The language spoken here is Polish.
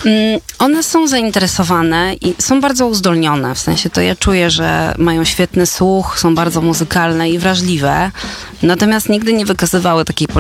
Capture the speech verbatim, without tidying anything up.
Mm, one są zainteresowane i są bardzo uzdolnione. W sensie to ja czuję, że mają świetny słuch, są bardzo muzykalne i wrażliwe. Natomiast nigdy nie wykazywały takiej